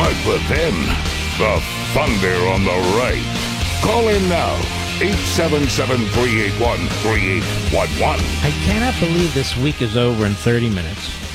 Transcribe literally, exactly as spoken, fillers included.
Mark Levin, the Thunder on the right. Call in now, eight seven seven, three eight one, three eight one one. I cannot believe this week is over in thirty minutes.